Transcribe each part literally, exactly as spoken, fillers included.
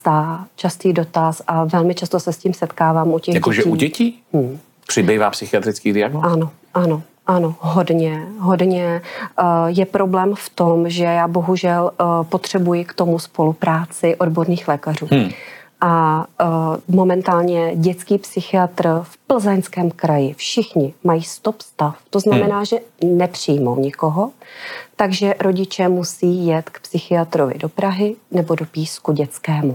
Častá, častý dotaz a velmi často se s tím setkávám u těch jako, dětí. Jakože u dětí? Hmm. Přibývá psychiatrických diagnóz? Ano, ano. Ano, hodně, hodně. Je problém v tom, že já bohužel potřebuji k tomu spolupráci odborných lékařů. Hmm. A momentálně dětský psychiatr v Plzeňském kraji, všichni mají stop stav. To znamená, hmm. že nepřijmou nikoho, takže rodiče musí jet k psychiatrovi do Prahy nebo do Písku dětskému.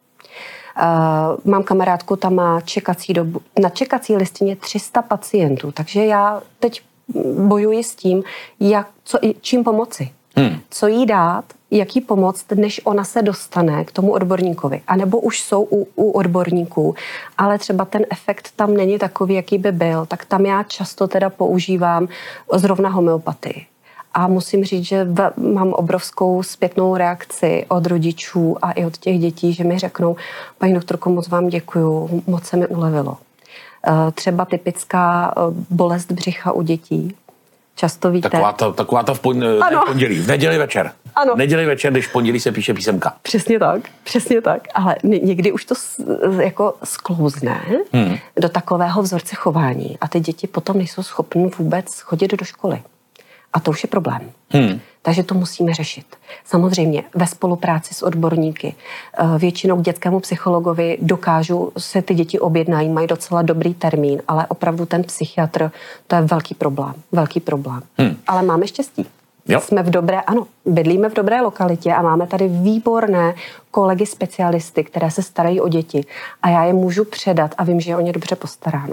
Uh, mám kamarádku, ta má čekací dobu, na čekací listině tři sta pacientů, takže já teď bojuji s tím, jak, co, čím pomoci. Hmm. Co jí dát, jak jí pomoct, než ona se dostane k tomu odborníkovi. A nebo už jsou u, u odborníků, ale třeba ten efekt tam není takový, jaký by byl, tak tam já často teda používám zrovna homeopatii. A musím říct, že v, mám obrovskou zpětnou reakci od rodičů a i od těch dětí, že mi řeknou, paní doktorko, moc vám děkuju, moc se mi ulevilo. Třeba typická bolest břicha u dětí. Často víte. Taková ta, taková ta v, pon, ne, v pondělí, v neděli večer. Ano. V neděli večer, když v pondělí se píše písemka. Přesně tak, přesně tak. Ale někdy už to jako sklouzne hmm. do takového vzorce chování a ty děti potom nejsou schopny vůbec chodit do školy. A to už je problém. Hmm. Takže to musíme řešit. Samozřejmě ve spolupráci s odborníky. Většinou k dětskému psychologovi dokážu se ty děti objednají, mají docela dobrý termín, ale opravdu ten psychiatr, to je velký problém. Velký problém. Hmm. Ale máme štěstí. Jo. Jsme v dobré, ano, bydlíme v dobré lokalitě a máme tady výborné kolegy specialisty, které se starají o děti. A já je můžu předat a vím, že je o ně dobře postaráno.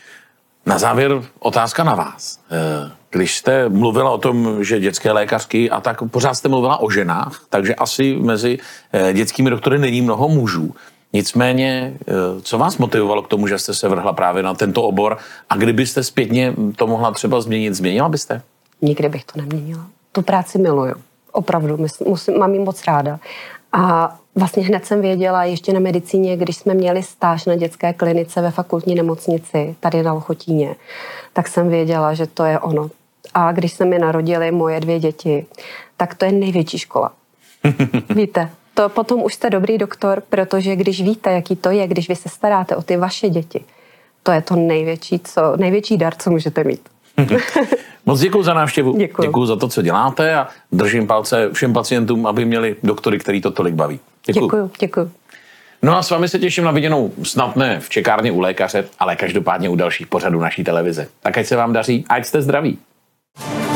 Na závěr otázka na vás. Když jste mluvila o tom, že dětské lékařky a tak pořád jste mluvila o ženách, takže asi mezi dětskými doktory není mnoho mužů. Nicméně, co vás motivovalo k tomu, že jste se vrhla právě na tento obor a kdybyste zpětně to mohla třeba změnit, změnila byste? Nikdy bych to neměnila. Tu práci miluju. Opravdu, musím, mám ji moc ráda. A vlastně hned jsem věděla, ještě na medicíně, když jsme měli stáž na dětské klinice ve fakultní nemocnici, tady na Lchotíně, tak jsem věděla, že to je ono. A když se mi narodily moje dvě děti, tak to je největší škola. Víte, to potom už jste dobrý doktor, protože když víte, jaký to je, když vy se staráte o ty vaše děti, to je to největší, co, největší dar, co můžete mít. Moc děkuji za návštěvu. Děkuji. Děkuji za to, co děláte a držím palce všem pacientům, aby měli doktory, který to tolik baví. Děkuji. Děkuji, děkuji. No a s vámi se těším na viděnou snad ne v čekárně u lékaře, ale každopádně u dalších pořadů naší televize. Tak ať se vám daří, ať jste zdraví.